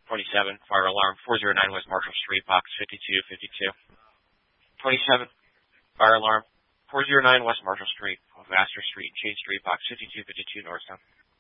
27, fire alarm, 409 West Marshall Street, box 5252. 27, fire alarm, 409 West Marshall Street, Vassar Street, Shade Street, box 5252 Northtown.